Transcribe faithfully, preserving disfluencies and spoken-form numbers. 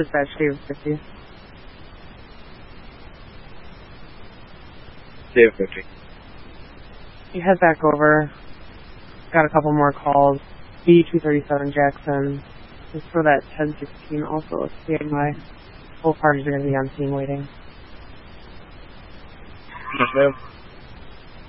Dispatch David fifty. David fifty. You head back over. Got a couple more calls. B two thirty-seven Jackson. Just for that ten sixteen also. Stand by. Both parties are going to be on scene waiting. Yes, ma'am.